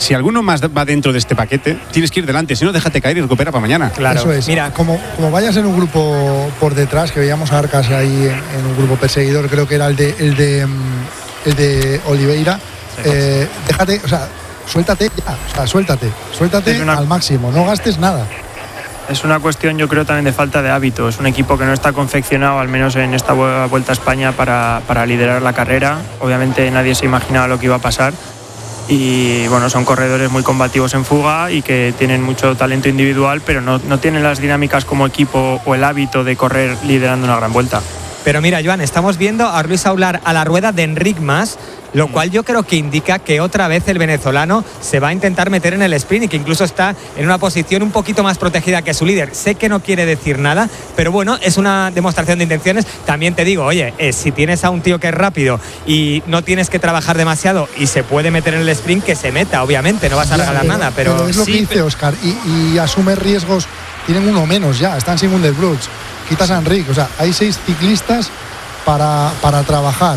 si alguno más va dentro de este paquete, tienes que ir delante, si no, déjate caer y recupera para mañana. Claro, eso es. Mira, como vayas en un grupo por detrás, que veíamos a Arcas ahí en un grupo perseguidor, creo que era el de Oliveira, déjate, o sea, suéltate ya, o sea, suéltate al máximo, no gastes nada. Es una cuestión, yo creo, también de falta de hábito. Es un equipo que no está confeccionado, al menos en esta Vuelta a España, para liderar la carrera. Obviamente nadie se imaginaba lo que iba a pasar. Y bueno, son corredores muy combativos en fuga y que tienen mucho talento individual, pero no tienen las dinámicas como equipo o el hábito de correr liderando una gran vuelta. Pero mira, Joan, estamos viendo a Luis Aular a la rueda de Enric Mas, lo cual yo creo que indica que otra vez el venezolano se va a intentar meter en el sprint y que incluso está en una posición un poquito más protegida que su líder. Sé que no quiere decir nada, pero bueno, es una demostración de intenciones. También te digo, oye, si tienes a un tío que es rápido y no tienes que trabajar demasiado y se puede meter en el sprint, que se meta, obviamente, no vas a regalar nada. Pero es lo que dice Óscar, y asume riesgos, tienen uno menos ya, están sin Wunderbrooks. Quitas a Enric, o sea, hay 6 ciclistas para trabajar.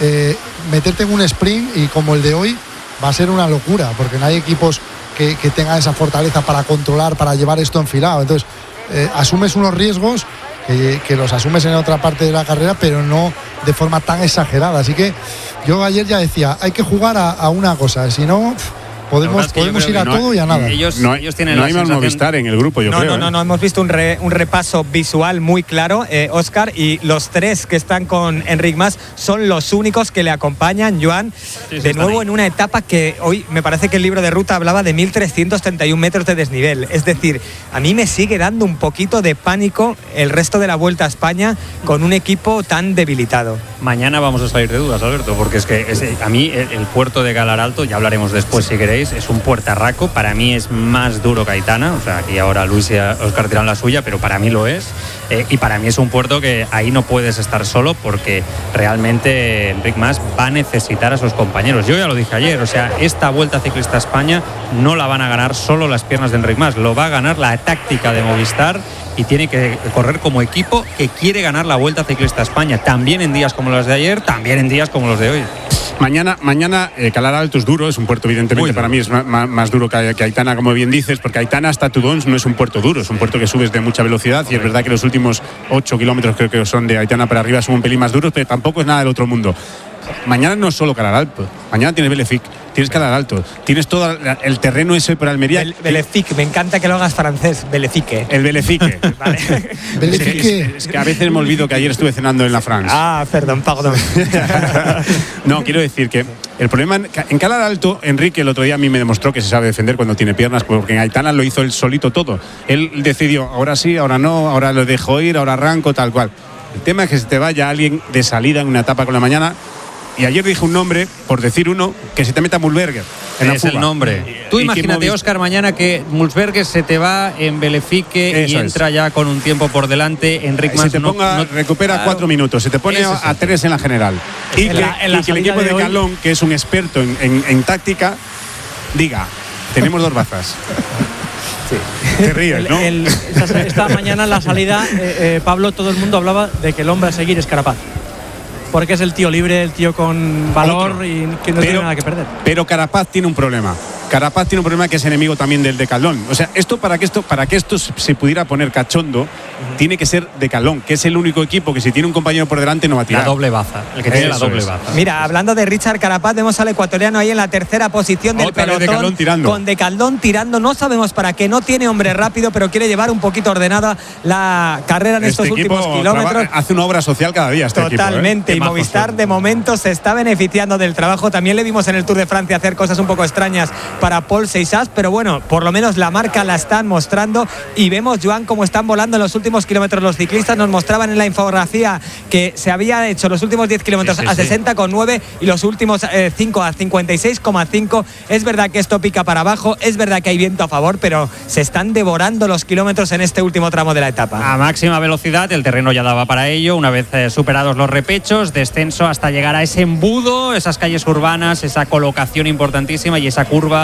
Meterte en un sprint y como el de hoy va a ser una locura, porque no hay equipos que tengan esa fortaleza para controlar, para llevar esto enfilado. Entonces, asumes unos riesgos que los asumes en otra parte de la carrera, pero no de forma tan exagerada. Así que yo ayer ya decía, hay que jugar a una cosa, si no... Podemos ir a todo y a nada. Ellos tienen no hay más Movistar en el grupo, yo creo. No, hemos visto un repaso visual muy claro, Óscar, y los 3 que están con Enric Mas son los únicos que le acompañan, Joan, de nuevo en una etapa que hoy me parece que el libro de ruta hablaba de 1.331 metros de desnivel. Es decir, a mí me sigue dando un poquito de pánico el resto de la Vuelta a España con un equipo tan debilitado. Mañana vamos a salir de dudas, Alberto, porque es que a mí el puerto de Galaralto, ya hablaremos después si queréis, es un puertarraco. Para mí es más duro que Aitana, o sea, aquí ahora Luis y Óscar tiran la suya, pero para mí lo es. Y para mí es un puerto que ahí no puedes estar solo, porque realmente Enric Mas va a necesitar a sus compañeros. Yo ya lo dije ayer, o sea, esta Vuelta Ciclista a España no la van a ganar solo las piernas de Enric Mas, lo va a ganar la táctica de Movistar, y tiene que correr como equipo que quiere ganar la Vuelta Ciclista a España, también en días como los de ayer, también en días como los de hoy. Mañana Galaralto es duro, es un puerto evidentemente para mí es más duro que Aitana, como bien dices, porque Aitana hasta Tudons no es un puerto duro, es un puerto que subes de mucha velocidad, y es verdad que los últimos 8 kilómetros creo que son de Aitana para arriba son un pelín más duros, pero tampoco es nada del otro mundo. Mañana no es solo Galaralto, mañana tienes Belefic, tienes Galaralto, tienes todo el terreno ese por Almería. Belefic, me encanta que lo hagas francés, Belefique. El Belefique. Vale. Belefique. Es que a veces me olvido que ayer estuve cenando en la France. Perdón. No, quiero decir que el problema en Galaralto, Enrique el otro día a mí me demostró que se sabe defender cuando tiene piernas, porque en Aitana lo hizo él solito todo. Él decidió, ahora sí, ahora no, ahora lo dejo ir, ahora arranco, tal cual. El tema es que se te vaya alguien de salida en una etapa con la mañana. Y ayer dije un nombre, por decir uno, que se te meta Mulberger en la fuga. Es el nombre. Tú imagínate, Óscar, mañana que Mulberger se te va en Belefique y entra ya con un tiempo por delante. Enric Mas recupera 4 minutos, se te pone a 3 en la general. Y que el equipo de Calón, que es un experto en táctica, diga, tenemos 2 bazas. Sí. Te ríes, ¿no? Esta mañana en la salida, Pablo, todo el mundo hablaba de que el hombre a seguir es Carapaz. Porque es el tío libre, el tío con valor y que no tiene nada que perder. Pero Carapaz tiene un problema. Carapaz tiene un problema que es enemigo también del Decathlon. O sea, para que esto se pudiera poner cachondo, tiene que ser Decathlon, que es el único equipo que si tiene un compañero por delante no va a tirar. La doble baza, el que tiene la doble baza. Mira, hablando de Richard Carapaz, vemos al ecuatoriano ahí en la tercera posición del pelotón, con Decathlon tirando. No sabemos para qué, no tiene hombre rápido, pero quiere llevar un poquito ordenada la carrera en estos últimos kilómetros. Hace una obra social cada día este Totalmente, equipo, y Movistar de momento se está beneficiando del trabajo. También le vimos en el Tour de Francia hacer cosas un poco extrañas para Paul Seixas, pero bueno, por lo menos la marca la están mostrando y vemos, Joan, cómo están volando en los últimos kilómetros los ciclistas. Nos mostraban en la infografía que se había hecho los últimos 10 kilómetros a 60,9 y los últimos 5 a 56,5. Es verdad que esto pica para abajo, es verdad que hay viento a favor, pero se están devorando los kilómetros en este último tramo de la etapa. A máxima velocidad, el terreno ya daba para ello. Una vez superados los repechos, descenso hasta llegar a ese embudo, esas calles urbanas, esa colocación importantísima y esa curva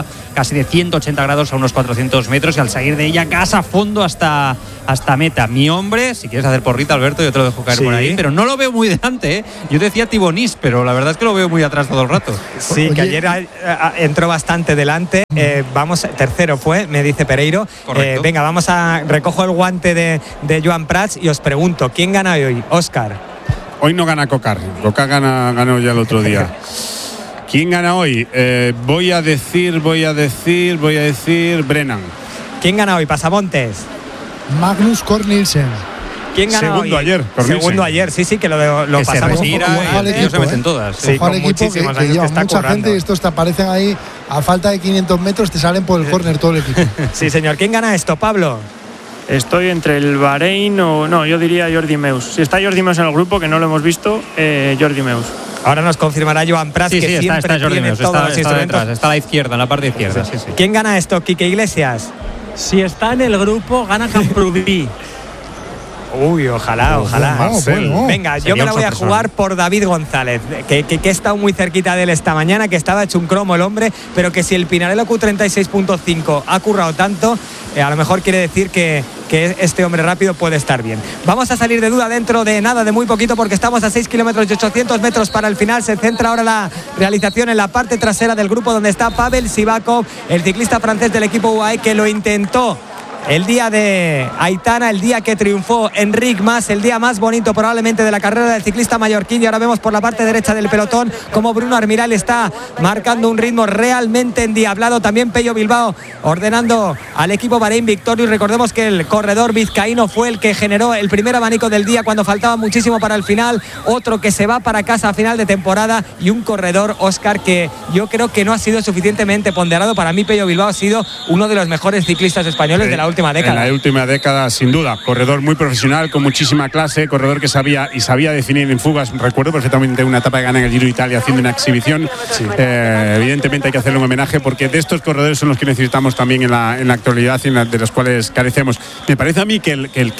casi de 180 grados a unos 400 metros y al salir de ella gas a fondo hasta meta. Mi hombre, si quieres hacer porrita, Alberto, yo te lo dejo caer por ahí, pero no lo veo muy delante, ¿eh? Yo decía Tibonís, pero la verdad es que lo veo muy atrás todo el rato. Sí, que ayer entró bastante delante. Vamos, tercero fue, me dice Pereiro. Venga, recojo el guante de Joan Prats y os pregunto, ¿quién gana hoy? Óscar. Hoy no gana Cocar. Cocar ganó ya el otro día. ¿Quién gana hoy? Voy a decir Brennan. ¿Quién gana hoy? Pasamontes. Magnus Cort Nielsen. ¿Quién gana Segundo hoy? ayer. Segundo ayer, sí, que lo que pasamos. Se retira y ellos se meten todas. Sí, con equipo muchísimos que años lleva que está mucha currando. gente y estos te aparecen ahí a falta de 500 metros, te salen por el córner todo el equipo. Sí, señor. ¿Quién gana esto, Pablo? Estoy entre el Bahrein o... No, yo diría Jordi Meus. Si está Jordi Meus en el grupo, que no lo hemos visto, Jordi Meus. Ahora nos confirmará Joan Prats que siempre está Jordi tiene Meus, todos los está instrumentos. detrás, está a la izquierda, en la parte izquierda. Sí. ¿Quién gana esto? ¿Quique Iglesias? Si está en el grupo, gana Camprubí. Uy, ojalá. Bueno. Venga, yo me la voy a jugar por David González, que he estado muy cerquita de él esta mañana, que estaba hecho un cromo el hombre, pero que si el Pinarello Q36.5 ha currado tanto, a lo mejor quiere decir que este hombre rápido puede estar bien. Vamos a salir de duda dentro de nada, de muy poquito, porque estamos a 6 kilómetros y 800 metros para el final. Se centra ahora la realización en la parte trasera del grupo, donde está Pavel Sivakov, el ciclista francés del equipo UAE, que lo intentó el día de Aitana, el día que triunfó Enric Mas, el día más bonito probablemente de la carrera del ciclista mallorquín. Y ahora vemos por la parte derecha del pelotón como Bruno Armiral está marcando un ritmo realmente endiablado. También Pello Bilbao ordenando al equipo Bahrein victorio. Y recordemos que el corredor vizcaíno fue el que generó el primer abanico del día cuando faltaba muchísimo para el final. Otro que se va para casa a final de temporada, y un corredor, Óscar, que yo creo que no ha sido suficientemente ponderado. Para mí Pello Bilbao ha sido uno de los mejores ciclistas españoles de la última década. En la última década, sin duda. Corredor muy profesional, con muchísima clase, corredor que sabía definir en fugas. Recuerdo perfectamente una etapa que gana en el Giro de Italia haciendo una exhibición. Sí. Evidentemente hay que hacerle un homenaje, porque de estos corredores son los que necesitamos también en la actualidad y de los cuales carecemos. Me parece a mí que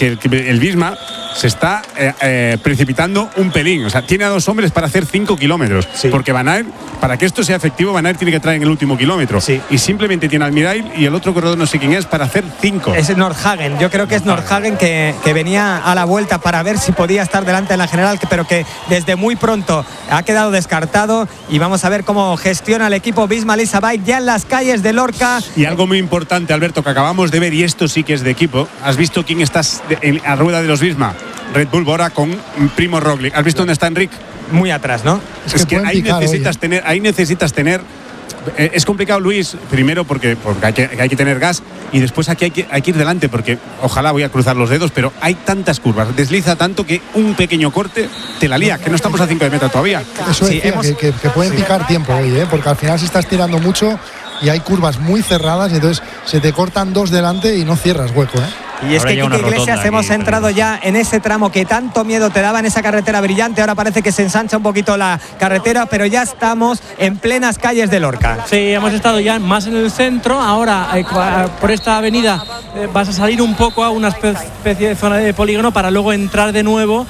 el Visma se está precipitando un pelín. O sea, tiene a dos hombres para hacer 5 kilómetros. Sí. Porque Van Aert, para que esto sea efectivo, Van Aert tiene que traer en el último kilómetro. Sí. Y simplemente tiene al Almirail y el otro corredor no sé quién es para hacer 5. Es Nordhagen. Yo creo que es Nordhagen que venía a la vuelta para ver si podía estar delante en la general, pero que desde muy pronto ha quedado descartado. Y vamos a ver cómo gestiona el equipo Visma Lease a Bike ya en las calles de Lorca. Y algo muy importante, Alberto, que acabamos de ver, y esto sí que es de equipo. ¿Has visto quién está a rueda de los Visma? Red Bull Bora con Primo Roglic. ¿Has visto dónde está Enric? Muy atrás, ¿no? Es que ahí necesitas tener. Es complicado, Luis, primero porque hay que tener gas, y después aquí hay que ir delante, porque ojalá, voy a cruzar los dedos, pero hay tantas curvas, desliza tanto que un pequeño corte te la lía, que no estamos a 5 de meta todavía. Eso decía, que pueden picar tiempo hoy, porque al final se está estirando mucho y hay curvas muy cerradas, y entonces se te cortan dos delante y no cierras hueco, Y es que Quique Iglesias hemos entrado ya en ese tramo que tanto miedo te daba, en esa carretera brillante. Ahora parece que se ensancha un poquito la carretera, pero ya estamos en plenas calles de Lorca. Sí, hemos estado ya más en el centro. Ahora por esta avenida vas a salir un poco a una especie de zona de polígono para luego entrar de nuevo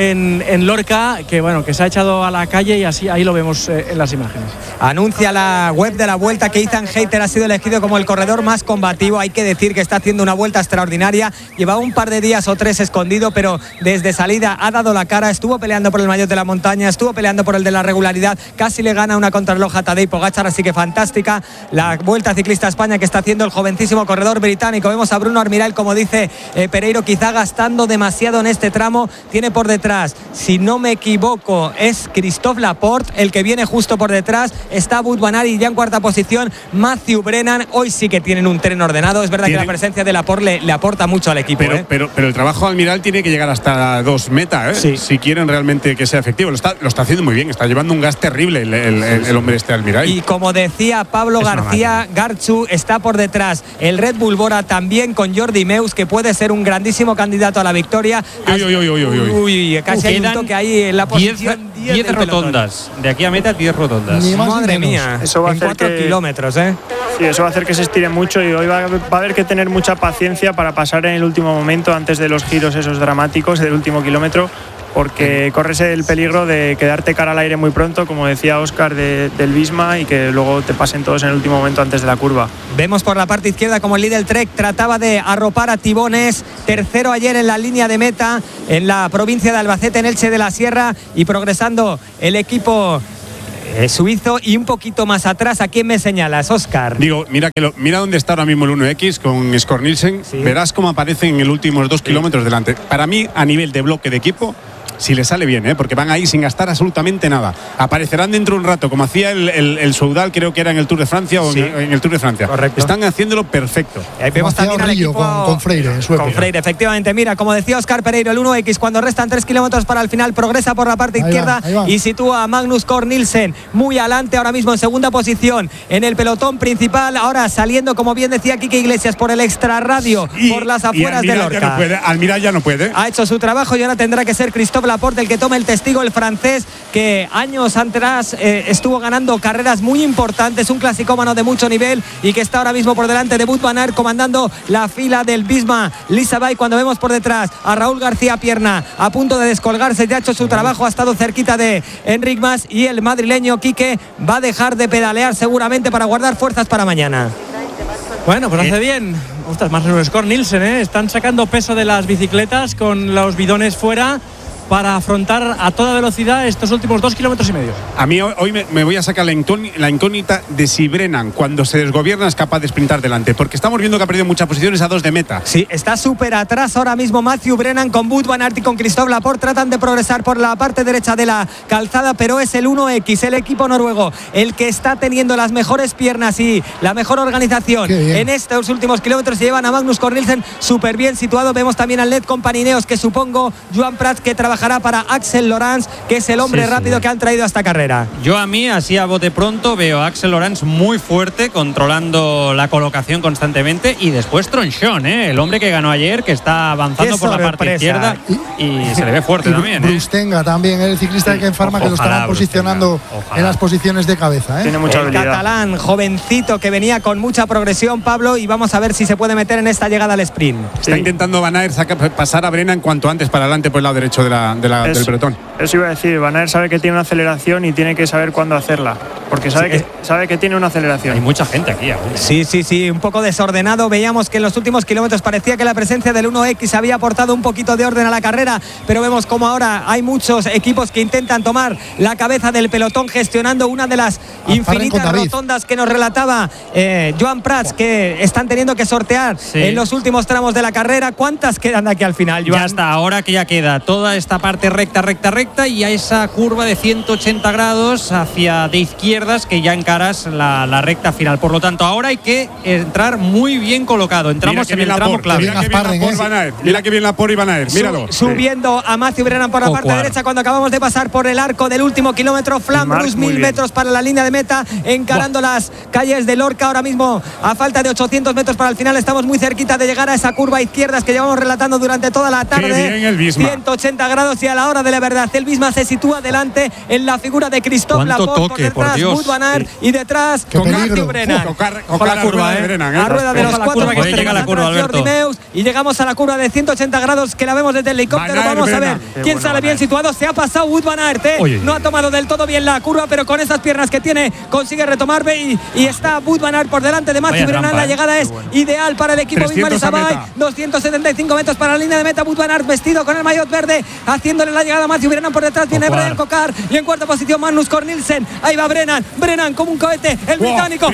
en Lorca, que se ha echado a la calle, y así ahí lo vemos en las imágenes. Anuncia la web de la Vuelta que Ethan Hayter ha sido elegido como el corredor más combativo. Hay que decir que está haciendo una vuelta extraordinaria. Llevaba un par de días o 3 escondido, pero desde salida ha dado la cara. Estuvo peleando por el maillot de la montaña, estuvo peleando por el de la regularidad. Casi le gana una contrarreloj a Tadej Pogačar, así que fantástica la Vuelta Ciclista a España que está haciendo el jovencísimo corredor británico. Vemos a Bruno Armiral, como dice Pereiro, quizá gastando demasiado en este tramo. Tiene por detrás, si no me equivoco, es Christophe Laporte el que viene justo por detrás. Está Wout van Aert y ya en cuarta posición Matthew Brennan. Hoy sí que tienen un tren ordenado. Es verdad que la presencia de Laporte le aporta mucho al equipo. Pero el trabajo de Almiral tiene que llegar hasta 2 meta, sí, si quieren realmente que sea efectivo. Lo está haciendo muy bien. Está llevando un gas terrible el hombre Almiral. Y como decía Pablo García, Garchu está por detrás. El Red Bull Bora también con Jordi Meus, que puede ser un grandísimo candidato a la victoria. Casi hay un toque ahí en la posición 10 rotondas. De aquí a meta 10 rotondas. Madre mía, eso va a hacer 4 kilómetros, Sí, eso va a hacer que se estire mucho, y hoy va a haber que tener mucha paciencia para pasar en el último momento, antes de los giros esos dramáticos del último kilómetro, porque corres el peligro de quedarte cara al aire muy pronto, como decía Óscar del Visma, y que luego te pasen todos en el último momento antes de la curva. Vemos por la parte izquierda como el líder Trek trataba de arropar a Tibones, tercero ayer en la línea de meta en la provincia de Albacete, en Elche de la Sierra, y progresando el equipo suizo. Y un poquito más atrás, ¿a quién me señalas, Óscar? Digo, mira dónde está ahora mismo el 1X con Skor Nielsen. Sí. Verás cómo aparece en los últimos 2 kilómetros delante. Para mí, a nivel de bloque de equipo, si le sale bien, porque van ahí sin gastar absolutamente nada. Aparecerán dentro de un rato, como hacía el Soudal, creo que era en el Tour de Francia o en el Tour de Francia. Correcto. Están haciéndolo perfecto. Ahí vemos también al equipo con Freire en su época. con Freire, efectivamente. Mira, como decía Óscar Pereiro, el 1X cuando restan 3 kilómetros para el final progresa por la parte izquierda y sitúa a Magnus Skor Nielsen muy adelante, ahora mismo en segunda posición en el pelotón principal. Ahora saliendo, como bien decía Quique Iglesias, por el extrarradio, por las afueras de Lorca. Almiral ya no puede. Ha hecho su trabajo y ahora tendrá que ser Christophe Laporte el que tome el testigo, el francés, que años atrás estuvo ganando carreras muy importantes, un clasicómano de mucho nivel y que está ahora mismo por delante de Wout van Aert comandando la fila del Visma Leasebike. Cuando vemos por detrás a Raúl García Pierna a punto de descolgarse, ya ha hecho su trabajo, ha estado cerquita de Enric Mas, y el madrileño Quique va a dejar de pedalear seguramente para guardar fuerzas para mañana. Bueno, pues hace bien. Ostras, más o Skor Nielsen, están sacando peso de las bicicletas con los bidones fuera para afrontar a toda velocidad estos últimos 2,5 kilómetros. A mí hoy me voy a sacar la incógnita de si Brennan, cuando se desgobierna, es capaz de sprintar delante, porque estamos viendo que ha perdido muchas posiciones a 2 de meta. Sí, está súper atrás ahora mismo Matthew Brennan con Wout van Aert y con Christophe Laporte. Tratan de progresar por la parte derecha de la calzada, pero es el 1X, el equipo noruego, el que está teniendo las mejores piernas y la mejor organización en estos últimos kilómetros. Se llevan a Magnus Skor Nielsen súper bien situado. Vemos también al Led Companineos, que supongo Joan Prats, que trabajará para Axel Lorans, que es el hombre rápido que han traído a esta carrera. Yo a mí, así a bote pronto, veo a Axel Lorans muy fuerte, controlando la colocación constantemente, y después Tronchon, el hombre que ganó ayer, que está avanzando por la parte izquierda y se le ve fuerte también. Brustenga también, el ciclista de Ken Pharma, que lo estarán posicionando en las posiciones de cabeza. Tiene mucha habilidad. El catalán, jovencito, que venía con mucha progresión, Pablo, y vamos a ver si se puede meter en esta llegada al sprint. Está intentando Van Aert pasar a Brennan cuanto antes para adelante por el lado derecho del pelotón. Eso iba a decir, Van Aert sabe que tiene una aceleración y tiene que saber cuándo hacerla, porque sabe que tiene una aceleración. Hay mucha gente aquí aún. Sí, un poco desordenado. Veíamos que en los últimos kilómetros parecía que la presencia del 1X había aportado un poquito de orden a la carrera, pero vemos como ahora hay muchos equipos que intentan tomar la cabeza del pelotón, gestionando una de las infinitas rotondas que nos relataba Joan Prats, que están teniendo que sortear en los últimos tramos de la carrera. ¿Cuántas quedan de aquí al final, Joan? Ya está, ahora que ya queda toda esta parte recta y a esa curva de 180 grados hacia de izquierdas, que ya encaras la recta final. Por lo tanto, ahora hay que entrar muy bien colocado. Entramos en el tramo clave. Mira que bien Laporte y Van Aert, míralo. Subiendo a Matthew Brennan por la parte derecha cuando acabamos de pasar por el arco del último kilómetro. Flambrus, 1000 metros para la línea de meta, encarando las calles de Lorca. Ahora mismo, a falta de 800 metros para el final, estamos muy cerquita de llegar a esa curva a izquierdas que llevamos relatando durante toda la tarde. Qué bien el Visma. 180 grados, y a la hora de la verdad el Visma se sitúa delante en la figura de Christophe Laporte, por detrás Wout van Aert y detrás Matthew Brennan. Con la curva de Brennan, a rueda de los 4 que llega la curva, Alberto. Y llegamos a la curva de 180 grados que la vemos desde el helicóptero. Vamos a ver quién sale bien situado. Se ha pasado Wout van Aert, no ha tomado del todo bien la curva, pero con esas piernas que tiene consigue retomar, y está Wout van Aert por delante de Matthew Brennan. La llegada es ideal para el equipo Visma Leasebike. 275 metros para la línea de meta. Wout van Aert vestido con el maillot verde, haciéndole la llegada a Matthew Brennan. Por detrás viene Brian Cocar, y en cuarta posición Magnus Skor Nielsen. Ahí va Brennan como un cohete, el británico.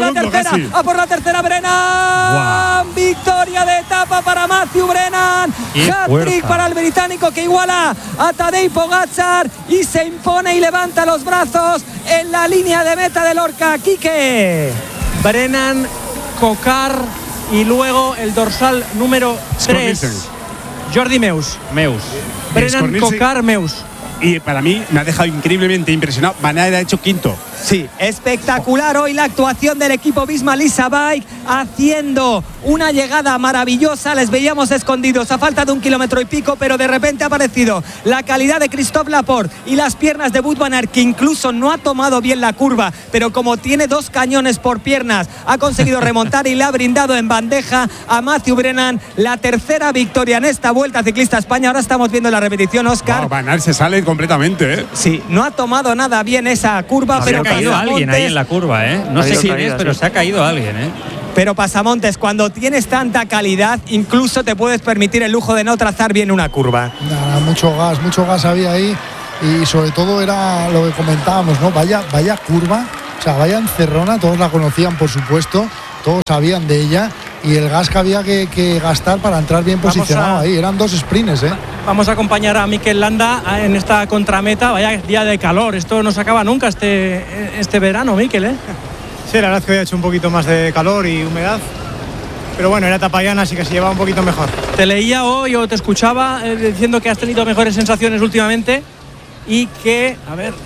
A por la tercera Brennan. Victoria de etapa para Matthew Brennan. Hat-trick para el británico, que iguala a Tadej Pogačar y se impone y levanta los brazos en la línea de meta de Lorca. Quique. Brennan, Cocar y luego el dorsal número 3, Jordi Meus. Brennan, Cocar, Meus. Y para mí me ha dejado increíblemente impresionado. Van Aert ha hecho quinto. Sí, espectacular hoy la actuación del equipo Visma Lease Bike, haciendo una llegada maravillosa. Les veíamos escondidos a falta de 1 kilómetro y pico, pero de repente ha aparecido la calidad de Christophe Laporte y las piernas de Wout van Aert, que incluso no ha tomado bien la curva, pero como tiene 2 cañones por piernas, ha conseguido remontar y le ha brindado en bandeja a Matthew Brennan la tercera victoria en esta Vuelta Ciclista a España. Ahora estamos viendo la repetición, Óscar. Wow, Van Aert se sale completamente, ¿eh? Sí, no ha tomado nada bien esa curva, pero se ha caído alguien ahí en la curva, ¿eh? No sé quién es, pero se ha caído alguien, ¿eh? Pero Pasamontes, cuando tienes tanta calidad, incluso te puedes permitir el lujo de no trazar bien una curva. Nada, mucho gas había ahí, y sobre todo era lo que comentábamos, ¿no? Vaya curva, o sea, vaya encerrona, todos la conocían, por supuesto, todos sabían de ella, y el gas que había que gastar para entrar bien posicionado ahí. Eran 2 sprints, ¿eh? Vamos a acompañar a Mikel Landa en esta contrameta. Vaya día de calor, esto no se acaba nunca este verano, Mikel, ¿eh? Sí, la verdad es que hoy ha hecho un poquito más de calor y humedad, pero bueno, era etapa llana, así que se lleva un poquito mejor. Te leía hoy o te escuchaba diciendo que has tenido mejores sensaciones últimamente y que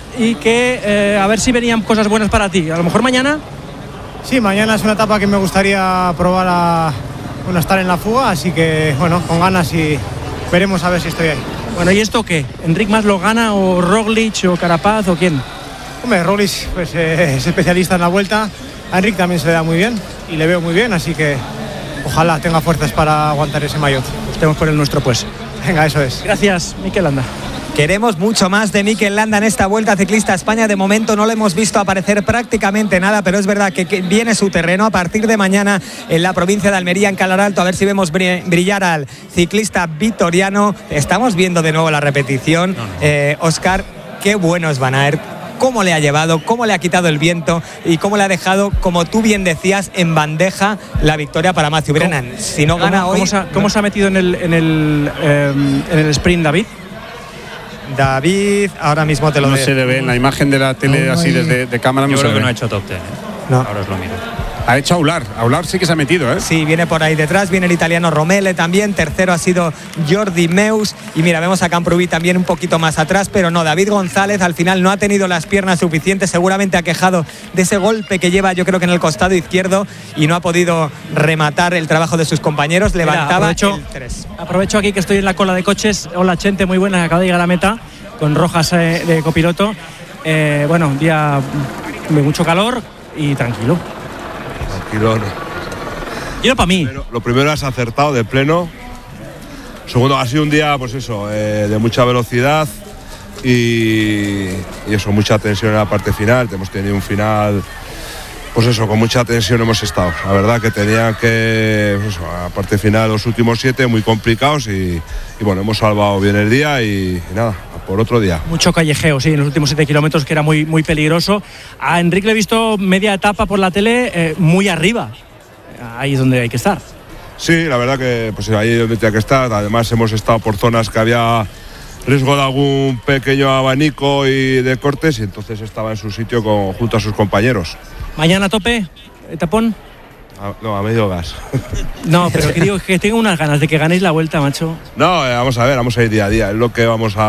a ver si venían cosas buenas para ti. A lo mejor mañana. Sí, mañana es una etapa que me gustaría probar a estar en la fuga, así que bueno, con ganas, y veremos a ver si estoy ahí. Bueno, ¿y esto qué? ¿Enric Mas lo gana o Roglic o Carapaz o quién? Hombre, Roglic pues, es especialista en la Vuelta, a Enric también se le da muy bien y le veo muy bien, así que ojalá tenga fuerzas para aguantar ese maillot. Estemos por el nuestro, pues. Venga, eso es. Gracias, Mikel Landa. Queremos mucho más de Mikel Landa en esta Vuelta Ciclista a España. De momento no le hemos visto aparecer prácticamente nada, pero es verdad que viene su terreno a partir de mañana en la provincia de Almería, en Calaralto. A ver si vemos brillar al ciclista vitoriano. Estamos viendo de nuevo la repetición. Óscar, qué bueno es Van Aert. Cómo le ha llevado, cómo le ha quitado el viento y cómo le ha dejado, como tú bien decías, en bandeja la victoria para Matthew Brennan. Si no gana hoy... ¿Cómo se ha metido en el sprint, David, ahora mismo te lo No se le ve en la imagen de la tele así desde cámara. Yo no creo se que ve. no ha hecho top 10. No. Ahora os lo miro. Ha hecho Aular sí que se ha metido, ¿eh? Sí, viene por ahí detrás, viene el italiano Romele también, tercero ha sido Jordi Meus, y mira, vemos a Camprubí también un poquito más atrás, pero no, David González al final no ha tenido las piernas suficientes, seguramente ha quejado de ese golpe que lleva, yo creo que en el costado izquierdo, y no ha podido rematar el trabajo de sus compañeros. Levantaba el 3. Aprovecho aquí que estoy en la cola de coches. Hola, Chente, muy buena, acaba de llegar a meta con Rojas de copiloto. Bueno, un día de mucho calor y tranquilo. Tranquilo. Y no para mí. Lo primero has acertado de pleno. Segundo, ha sido un día, pues eso, de mucha velocidad y eso, mucha tensión en la parte final. Hemos tenido un final, pues eso, con mucha tensión hemos estado. La verdad que tenían que, pues eso, la parte final, los últimos 7 muy complicados y bueno, hemos salvado bien el día y nada, por otro día. Mucho callejeo, sí, en los últimos 7 kilómetros, que era muy, muy peligroso. A Enric le he visto media etapa por la tele muy arriba. Ahí es donde hay que estar. Sí, la verdad que pues ahí es donde tenía que estar. Además hemos estado por zonas que había riesgo de algún pequeño abanico y de cortes, y entonces estaba en su sitio junto a sus compañeros. ¿Mañana a tope? ¿Tapón? No, a medio gas. No, pero que digo que tengo unas ganas de que ganéis la Vuelta, macho. No, vamos a ver, vamos a ir día a día. Es lo que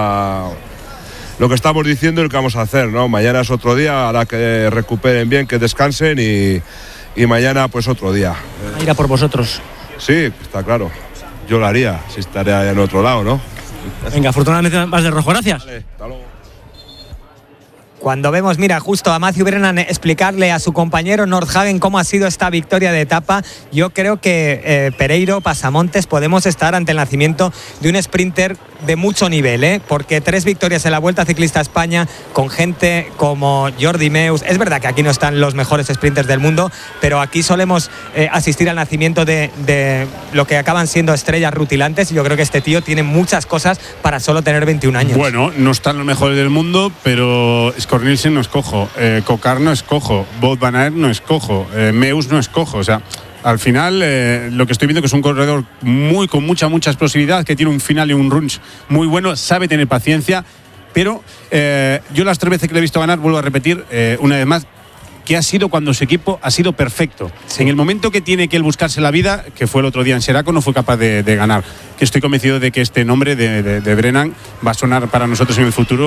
estamos diciendo y lo que vamos a hacer, ¿no? Mañana es otro día, hará que recuperen bien, que descansen y mañana pues otro día. A ir a por vosotros. Sí, está claro. Yo lo haría, si estaría en otro lado, ¿no? Venga, afortunadamente vas de rojo, gracias. Vale, hasta luego. Cuando vemos, mira, justo a Matthew Brennan explicarle a su compañero Nordhagen cómo ha sido esta victoria de etapa, yo creo que Pereiro, Pasamontes, podemos estar ante el nacimiento de un sprinter de mucho nivel, porque 3 victorias en la Vuelta Ciclista a España con gente como Jordi Meus. Es verdad que aquí no están los mejores sprinters del mundo, pero aquí solemos asistir al nacimiento de lo que acaban siendo estrellas rutilantes, y yo creo que este tío tiene muchas cosas para solo tener 21 años. Bueno, no están los mejores del mundo, pero Skornilsen no es cojo, Kokar no es cojo, Wout van Aert no es cojo, Meus no es cojo, o sea, al final lo que estoy viendo que es un corredor con mucha explosividad, que tiene un final y un runch muy bueno, sabe tener paciencia, pero yo las 3 veces que le he visto ganar, vuelvo a repetir una vez más, que ha sido cuando su equipo ha sido perfecto. Sí. En el momento que tiene que él buscarse la vida, que fue el otro día en Seraco, no fue capaz de ganar. Que estoy convencido de que este nombre de Brennan va a sonar para nosotros en el futuro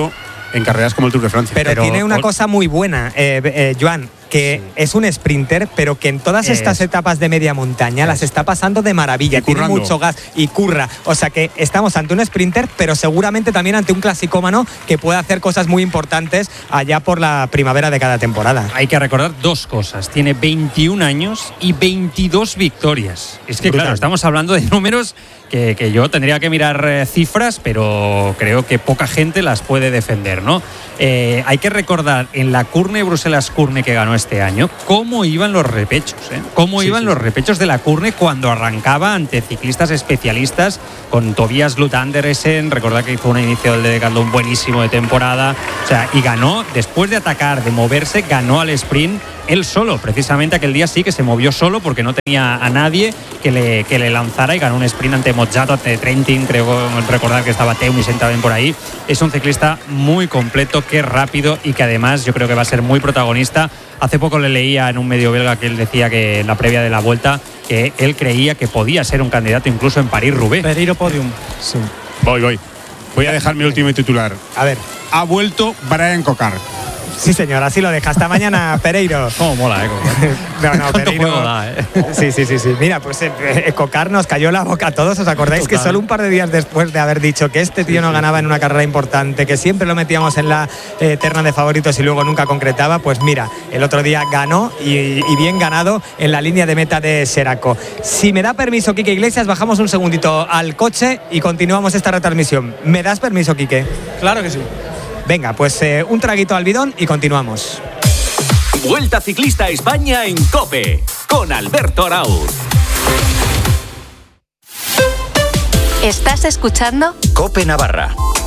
en carreras como el Tour de Francia. Pero tiene una cosa muy buena, Joan, que es un sprinter, pero que en todas estas etapas de media montaña las está pasando de maravilla, tiene mucho gas y curra. O sea que estamos ante un sprinter, pero seguramente también ante un clasicómano que puede hacer cosas muy importantes allá por la primavera de cada temporada. Hay que recordar dos cosas. Tiene 21 años y 22 victorias. Es que, claro, estamos hablando de números que yo tendría que mirar cifras, pero creo que poca gente las puede defender, ¿no? Hay que recordar en la Kurne Bruselas-Kurne que ganó este año, cómo iban los repechos, cómo iban los repechos de la Kurne cuando arrancaba ante ciclistas especialistas con Tobias Lut Andersen. Recordad que hizo un inicio del Decathlon buenísimo de temporada, o sea, y ganó, después de atacar, de moverse, ganó al sprint él solo. Precisamente aquel día sí que se movió solo porque no tenía a nadie que le lanzara, y ganó un sprint ante Mozzato, ante Trentin, creo recordar que estaba Teunissen también por ahí. Es un ciclista muy completo, que es rápido y que además yo creo que va a ser muy protagonista. Hace poco le leía en un medio belga que él decía que en la previa de la Vuelta que él creía que podía ser un candidato incluso en París-Roubaix. Pereiro podium. Sí. Voy a dejar mi último titular. A ver. Ha vuelto Brian Coquard. Sí, señor, así lo deja. Hasta mañana, Pereiro. Cómo mola, No, Pereiro. Juego da, Sí. Mira, pues Coquard nos cayó la boca a todos. ¿Os acordáis que solo un par de días después de haber dicho que este tío no ganaba en una carrera importante, que siempre lo metíamos en la terna de favoritos y luego nunca concretaba? Pues mira, el otro día ganó y bien ganado en la línea de meta de Seraco. Si me da permiso, Quique Iglesias, bajamos un segundito al coche y continuamos esta retransmisión. ¿Me das permiso, Quique? Claro que sí. Venga, pues un traguito al bidón y continuamos. Vuelta Ciclista a España en COPE con Alberto Arauz. ¿Estás escuchando? COPE Navarra.